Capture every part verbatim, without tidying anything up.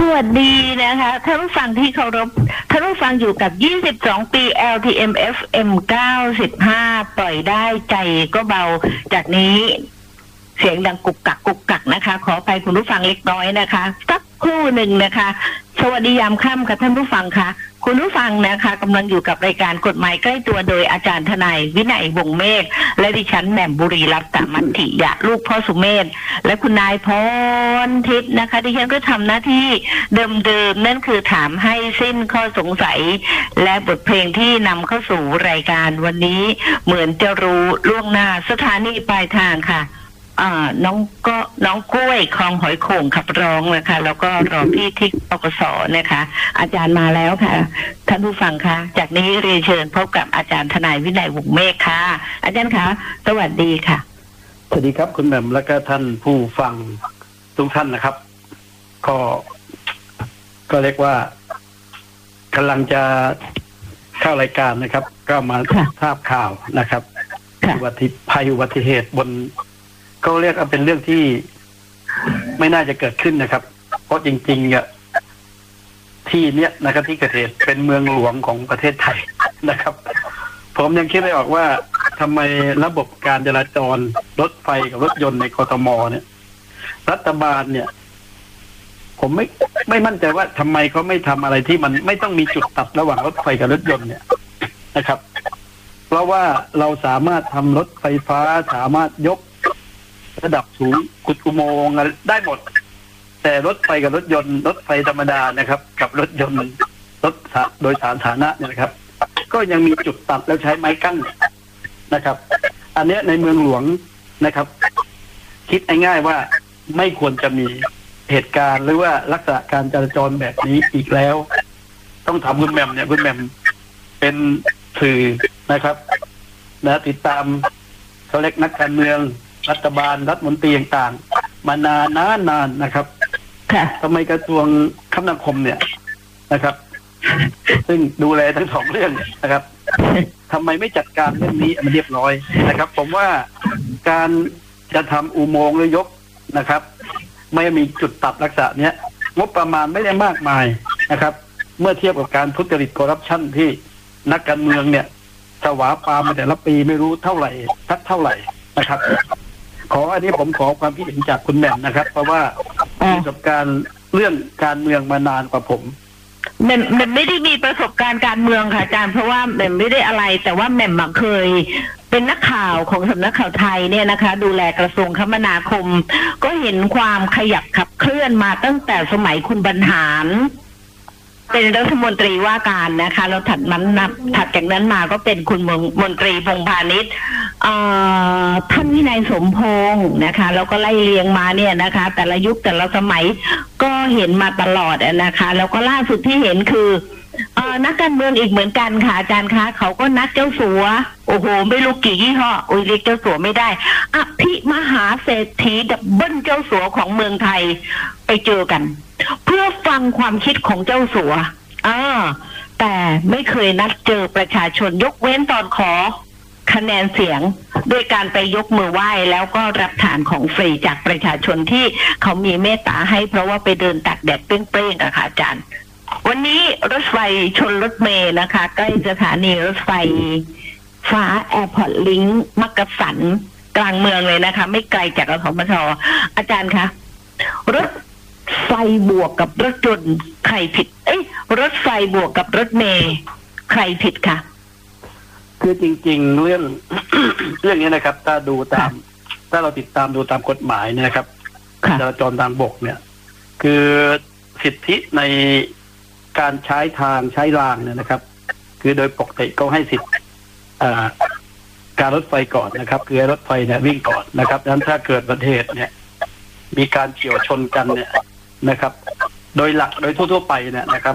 วัสดีนะคะท่านผู้ฟังที่เคารพท่านผู้ฟังอยู่กับยี่สิบสองปี แอล ที เอ็ม เอฟ เอ็ม เก้าสิบห้า ปล่อยได้ใจก็เบาจากนี้เสียงดังกุกกักกุกกักนะคะขอไปคุณผู้ฟังเล็กน้อยนะคะสักครู่หนึ่งนะคะสวัสดียามค่ำค่ะท่านผู้ฟังค่ะคุณผู้ฟังนะคะกำลังอยู่กับรายการกฎหมายใกล้ตัวโดยอาจารย์ทนายวินัยวงศ์เมฆและดิฉันแหม่มบุรีรัตน์มัทธิยะลูกพ่อสุเมธและคุณนายพรทิพย์นะคะดิฉันก็ทำหน้าที่เดิมๆนั่นคือถามให้สิ้นข้อสงสัยและบทเพลงที่นำเข้าสู่รายการวันนี้เหมือนจะรู้ล่วงหน้าสถานีปลายทางค่ะอ่าน้องก็น้องกล้วยคลองหอยโข่งขับร้องนะคะแล้วก็รอพี่ทิกปกสนะคะอาจารย์มาแล้วค่ะท่านผู้ฟังคะจากนี้เรียนเชิญพบกับอาจารย์ทนายวินัยวงศ์เมฆค่ะอาจารย์คะสวัสดีค่ะสวัสดีครับคุณแหม่มและก็ท่านผู้ฟังทุกท่านนะครับก็ก็เรียกว่ากำลังจะเข้ารายการนะครับก็มาทราบข่าวนะครับอุบัติภัยอุบัติเหตุบนก็เรียกว่าเป็นเรื่องที่ไม่น่าจะเกิดขึ้นนะครับเพราะจริงๆเนี่ยที่เนี้ยนะครับที่เกิดเหตุเป็นเมืองหลวงของประเทศไทยนะครับผมยังคิดไม่ออกว่าทำไมระบบการจราจรรถไฟกับรถยนต์ในกทมเนี่ยรัฐบาลเนี่ยผมไม่ไม่มั่นใจว่าทำไมเขาไม่ทำอะไรที่มันไม่ต้องมีจุดตัดระหว่างรถไฟกับรถยนต์เนี่ยนะครับเพราะว่าเราสามารถทำรถไฟฟ้าสามารถยกระดับสูงขุดอุโมงค์ได้หมดแต่รถไฟกับรถยนต์รถไฟธรรมดานะครับกับรถยนต์รถโดยสารสาธารณะเนี่ยนะครับก็ยังมีจุดตัดแล้วใช้ไม้กั้นนะครับอันนี้ในเมืองหลวงนะครับคิดง่ายๆว่าไม่ควรจะมีเหตุการณ์หรือว่าลักษณะการจราจรแบบนี้อีกแล้วต้องถามคุณแหม่มเนี่ยคุณแหม่มเป็นสื่อนะครับนะติดตามเขาเรียกนักการเมืองรัฐบาลรัฐมนตรีต่างๆมานานนานนานนะครับทำไมกระทรวงคมนาคมเนี่ยนะครับซึ่งดูแลทั้งสองเรื่องนะครับทำไมไม่จัดการเรื่องนี้มันเรียบร้อยนะครับผมว่าการจะทำอุโมงค์หรือยกนะครับไม่มีจุดตัดลักษณะเนี้ยงบประมาณไม่ได้มากมายนะครับเมื่อเทียบกับการทุจริตคอร์รัปชันที่นักการเมืองเนี่ยสวาปามมาแต่ละปีไม่รู้เท่าไหร่ทักเท่าไหร่นะครับขออันนี้ผมขอความคิดเห็นจากคุณแหม่มนะครับเพราะว่ามีประสบการณ์เรื่องการเมืองมานานกว่าผมแหม่มแหม่มไม่ได้มีประสบการณ์การเมืองค่ะอาจารย์เพราะว่าแหม่มไม่ได้อะไรแต่ว่าแหม่มเคยเป็นนักข่าวของสำนักข่าวไทยเนี่ยนะคะดูแลกระทรวงคมนาคมก็เห็นความขยับขับเคลื่อนมาตั้งแต่สมัยคุณบรรหารเป็นรัฐมนตรีว่าการนะคะแล้วถัดมันนับถัดจากนั้นมาก็เป็นคุณมนตรีพงษ์พาณิชย์ท่านวินัยสมพงษ์นะคะแล้วก็ไล่เรียงมาเนี่ยนะคะแต่ละยุคแต่ละสมัยก็เห็นมาตลอดนะคะแล้วก็ล่าสุดที่เห็นคือเออนักการเมืองอีกเหมือนกันค่ะอาจารย์คะเขาก็นัดเจ้าสัวโอ้โหไม่รู้กี่ยี่ห้ออุ้ยเรียกเจ้าสัวไม่ได้อภิมหาเศรษฐีดับเบิ้ลเจ้าสัวของเมืองไทยไปเจอกันเพื่อฟังความคิดของเจ้าสัวอ่าแต่ไม่เคยนัดเจอประชาชนยกเว้นตอนขอคะแนนเสียงด้วยการไปยกมือไหว้แล้วก็รับฐานของฟรีจากประชาชนที่เขามีเมตตาให้เพราะว่าไปเดินตากแดดเปรี้ยงๆอะค่ะอาจารย์วันนี้รถไฟชนรถเมล์นะคะใกล้สถานีรถไฟฟ้าแอร์พอร์ตลิงก์มักกะสันกลางเมืองเลยนะคะไม่ไกลจากกทมทอาจารย์คะรถไฟบวกกับรถยนต์ใครผิดเอ้ยรถไฟบวกกับรถเมล์ใครผิดคะคือจริงๆเรื่อง เรื่องนี้นะครับถ้าดูตามถ้าเราติดตามดูตามกฎหมายเนี่ยนะครับจราจรทางบกเนี่ยคือสิทธิในการใช้ทางใช้รางเนี่ยนะครับคือโดยปกติก็ให้สิทธิการรถไฟก่อนนะครับคือรถไฟเนี่ยวิ่งก่อนนะครับดังนั้นถ้าเกิดอุบัติเหตุเนี่ยมีการเฉี่ยวชนกันเนี่ยนะครับโดยหลักโดยทั่วๆไปเนี่ยนะครับ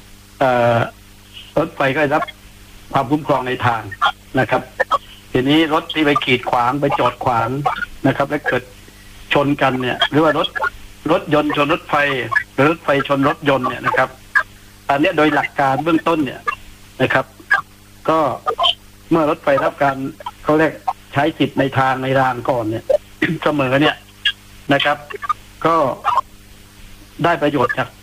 รถไฟก็ได้รับความคุ้มครองในทางนะครับทีนี้รถที่ไปขีดขวางไปจอดขวางนะครับและเกิดชนกันเนี่ยหรือว่ารถรถยนต์ชนรถไฟหรือรถไฟชนรถยนต์เนี่ยนะครับอันนี้โดยหลักการเบื้องต้นเนี่ยนะครับก็เมื่อรถไฟรับการเขาเรียกใช้สิทธิ์ในทางในรางก่อนเนี่ย เสมอเนี่ยนะครับก็ได้ประโยชน์จากก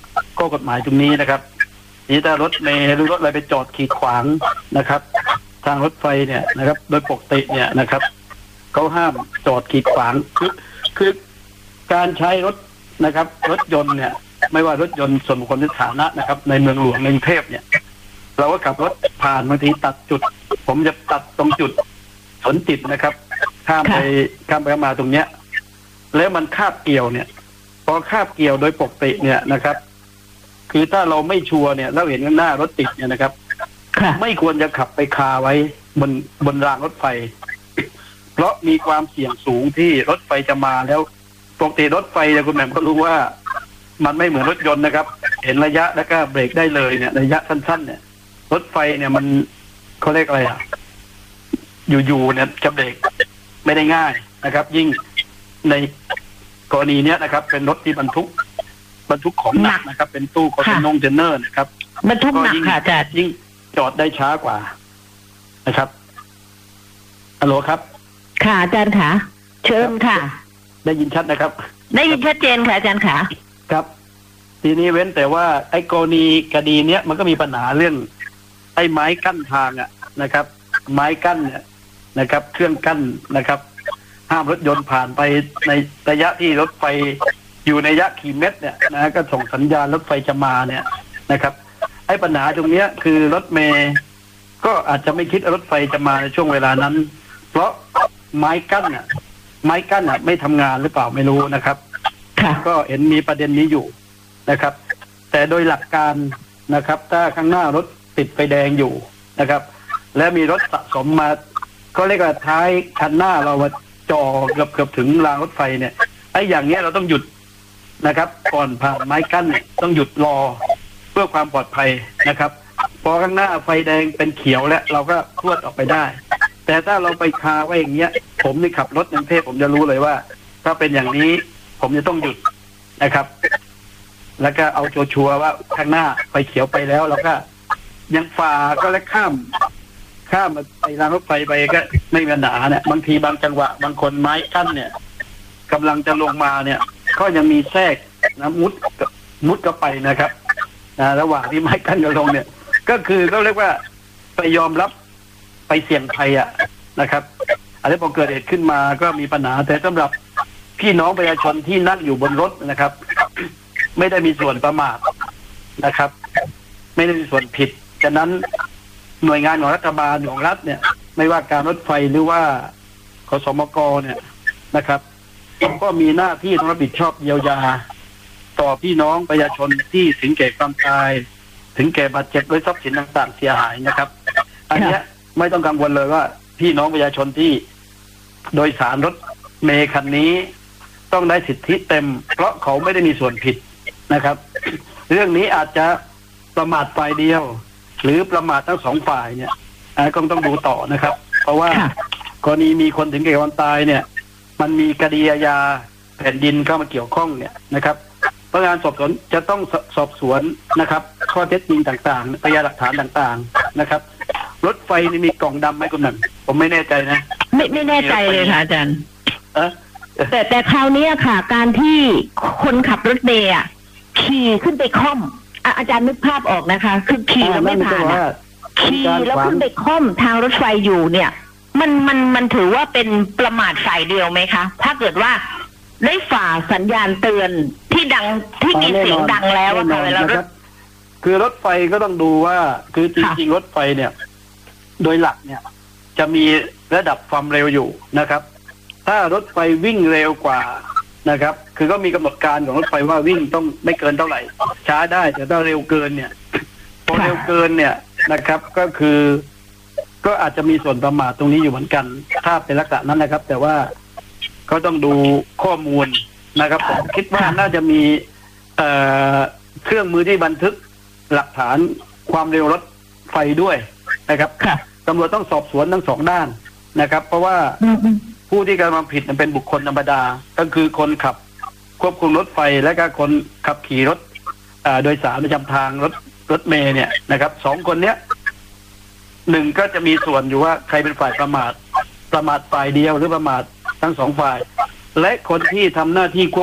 ข้อกฎหมายตรงนี้นะครับนี่ถ้ารถเมล์หรือรถอะไรไปจอดขีดขวางนะครับ ทางรถไฟเนี่ยนะครับ โดยปกติเนี่ยนะครับเขาห้ามจอดขีดขวางคือคือการใช้รถนะครับ รถยนต์เนี่ย ไม่ว่ารถยนต์ส่วนบุคคลหรือสาธารณะนะครับ ในเมืองหลวงในกรุงเทพเนี่ย เราก็ขับรถผ่านบางทีตัดจุด ผมจะตัดตรงจุดสนจิตนะครับ ข้ามไปข้ามไปมาตรงเนี้ย แล้วมันคาบเกี่ยวเนี่ย พอคาบเกี่ยวโดยปกติเนี่ยนะครับ คือถ้าเราไม่ชัวร์เนี่ยแล้วเห็นข้างหน้ารถติดเนี่ยนะครับไม่ควรจะขับไปคาไว้บนบนรางรถไฟ เพราะมีความเสี่ยงสูงที่รถไฟจะมาแล้วปกติรถไฟเนี่ยคุณแหม่มก็รู้ว่ามันไม่เหมือนรถยนต์นะครับ เห็นระยะแล้วก็เบรกได้เลยเนี่ยระยะสั้นๆเนี่ยรถไฟเนี่ยมันเขาเรียกอะไรอ่ะอยู่ๆเนี่ยจะเบรกไม่ได้ง่ายนะครับ ยิ่งในกรณีเนี้ยนะครับ เป็นรถที่บรรทุกบรรทุกของหนักนะครับ เป็นตู้คอนเทนเจนเนอร์นะครับบรรทุกหนักค่ะอาจารย์ยิ่งจอดได้ช้ากว่านะครับฮัลโหลครับค่ะอาจารย์ค่ะเชิญค่ะได้ยินชัดนะครับได้ยินชัดเจนค่ะอาจารย์ค่ะครับทีนี้เว้นแต่ว่าไอ้กรณีคดีเนี้ยมันก็มีปัญหาเรื่องไอ้ไม้กั้นทางอ่ะนะครับ ไม้กั้นเนี่ยนะครับ เครื่องกั้นนะครับ ห้ามรถยนต์ผ่านไปในระยะที่รถไฟอยู่ในระยะกี่เมตรเนี่ยนะก็ส่งสัญญาณรถไฟจะมาเนี่ยนะครับไอ้ปัญหาตรงเนี้ยคือรถเมย์ก็อาจจะไม่คิดรถไฟจะมาในช่วงเวลานั้น เพราะไม้กั้นอ่ะไม้กั้นอ่ะไม่ทำงานหรือเปล่าไม่รู้นะครับก็เห็นมีประเด็นนี้อยู่นะครับ แต่โดยหลักการนะครับถ้าข้างหน้ารถติดไฟแดงอยู่นะครับ และมีรถสะสมมาก็เรียกว่าท้ายคันหน้าเรามาจ่อเกือบเกือบถึงรางรถไฟเนี่ยไอ้อย่างเนี้ยเราต้องหยุดนะครับก่อนผ่านไม้กั้นเนี่ยต้องหยุดรอเพื่อความปลอดภัยนะครับพอข้างหน้าไฟแดงเป็นเขียวแล้วเราก็พรวดออกไปได้แต่ถ้าเราไปคาไว้อย่างเงี้ยผมนี่ขับรถในกรุงเทพผมจะรู้เลยว่าถ้าเป็นอย่างนี้ผมจะต้องหยุดนะครับแล้วก็เอาชัวร์ว่าข้างหน้าไฟเขียวไปแล้วเราก็ยังฝ่าก็แล้วข้ามข้ามไปรางรถไฟไปก็ไม่มีปัญหาเนี่ยบางทีบางจังหวะบางคนไม้กั้นเนี่ยกำลังจะลงมาเนี่ยก็ยังมีแทรกนะมุดมุดก็ไปนะครับนะระหว่างที่ไม้กั้นกับลงเนี่ยก็คือเขาเรียกว่าไปยอมรับไปเสี่ยงภัยอ่ะนะครับอันนี้พอเกิดเหตุขึ้นมาก็มีปัญหาแต่สำหรับพี่น้องประชาชนที่นั่งอยู่บนรถนะครับ ไม่ได้มีส่วนประมาทนะครับ ไม่ได้มีส่วนผิดฉะนั้นหน่วยงานของรัฐบาลของรัฐเนี่ยไม่ว่าการรถไฟหรือว่าขสมกเนี่ยนะครับก็มีหน้าที่ต้องรับผิดชอบเยียวยาต่อพี่น้องประชาชนที่ถึงแก่ความตายถึงแก่บาดเจ็บด้วยทรัพย์สินต่างๆเสียหายนะครับอันนี้ไม่ต้องกังวลเลยว่าพี่น้องประชาชนที่โดยสารรถเมล์คันนี้ต้องได้สิทธิเต็มเพราะเขาไม่ได้มีส่วนผิดนะครับ เรื่องนี้อาจจะประมาทฝ่ายเดียวหรือประมาททั้งสองฝ่ายเนี่ยก็ต้องดูต่อนะครับ เพราะว่ากรณีมีคนถึงแก่ความตายเนี่ยมันมีคดีอาญาแผ่นดินเข้ามาเกี่ยวข้องเนี่ยนะครับพนักงานสอบสวนจะต้องสอบสวนนะครับข้อเท็จจริงต่างๆพยานหลักฐานต่างๆนะครับรถไฟนี่มีกล่องดำไหมคุณหนึ่งผมไม่แน่ใจนะไม่ไม่แน่ใจเลยค่ะอาจารย์เออแต่แต่คราวนี้ค่ะการที่คนขับรถเมล์ขี่ขึ้นไปค่อมอาจารย์นึกภาพออกนะคะคือขี่แล้วไม่ผ่านขี่แล้วขึ้นไปค่อมทางรถไฟอยู่เนี่ยมันมันมันถือว่าเป็นประมาทฝ่ายเดียวไหมคะถ้าเกิดว่าได้ฝ่าสัญญาณเตือนที่ดังที่มีเสียงดังแล้วอะค่ะเวลารถคือรถไฟก็ต้องดูว่าคือจริงๆรถไฟเนี่ยโดยหลักเนี่ยจะมีระดับความเร็วอยู่นะครับถ้ารถไฟวิ่งเร็วกว่านะครับคือก็มีกำหนดการของรถไฟว่าวิ่งต้องไม่เกินเท่าไหร่ช้าได้แต่ถ้าเร็วเกินเนี่ยพอเร็วเกินเนี่ยนะครับก็คือก็อาจจะมีส่วนประมาทตรงนี้อยู่เหมือนกันถ้าเป็นลักษณะนั้นนะครับแต่ว่าก็ต้องดูข้อมูลนะครับผมคิดว่าน่าจะมีเอ่อเครื่องมือที่บันทึกหลักฐานความเร็วรถไฟด้วยนะครับตำรวจต้องสอบสวนทั้งสองด้านนะครับเพราะว่าผู้ที่กระทำผิดเป็นบุคคลธรรมดาก็คือคนขับควบคุมรถไฟและก็คนขับขี่รถโดยสารประจำทางรถรถเมล์เนี่ยนะครับสองคนเนี้ยหนึ่งก็จะมีส่วนอยู่ว่าใครเป็นฝ่ายประมาทประมาทฝ่ายเดียวหรือประมาททั้งสองฝ่ายและคนที่ทำหน้าที่ควบ